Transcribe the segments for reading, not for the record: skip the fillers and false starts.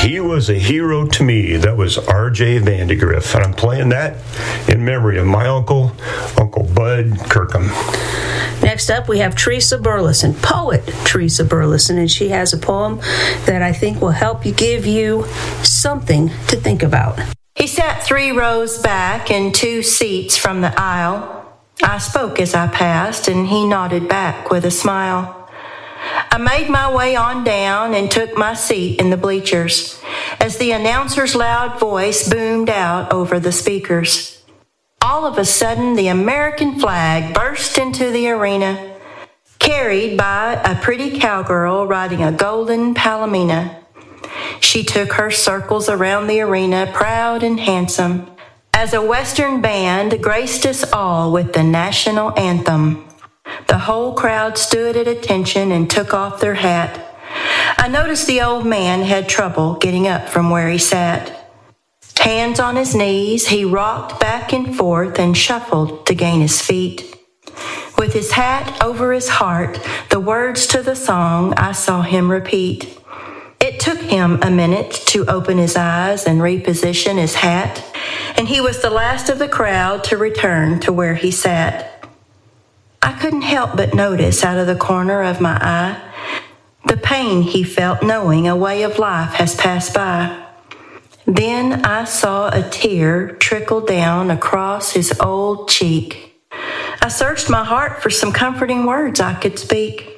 He was a hero to me. That was R.J. Vandegrift, and I'm playing that in memory of my uncle, Uncle Bud Kirkham. Next up, we have Teresa Burleson, poet Teresa Burleson, and she has a poem that I think will help give you something to think about. He sat 3 rows back and 2 seats from the aisle. I spoke as I passed, and he nodded back with a smile. I made my way on down and took my seat in the bleachers as the announcer's loud voice boomed out over the speakers. All of a sudden, the American flag burst into the arena, carried by a pretty cowgirl riding a golden palomino. She took her circles around the arena, proud and handsome, as a Western band graced us all with the national anthem. The whole crowd stood at attention and took off their hat. I noticed the old man had trouble getting up from where he sat. Hands on his knees, he rocked back and forth and shuffled to gain his feet. With his hat over his heart, the words to the song I saw him repeat. It took him a minute to open his eyes and reposition his hat, and he was the last of the crowd to return to where he sat. I couldn't help but notice out of the corner of my eye the pain he felt knowing a way of life has passed by. Then I saw a tear trickle down across his old cheek. I searched my heart for some comforting words I could speak.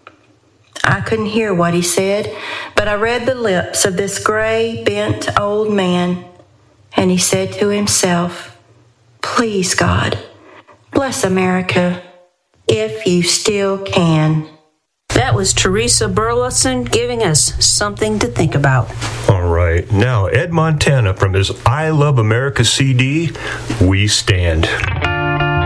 I couldn't hear what he said, but I read the lips of this gray, bent old man, and he said to himself, "Please, God, bless America, if you still can." That was Teresa Burleson giving us something to think about. All right, now Ed Montana from his I Love America CD, We Stand.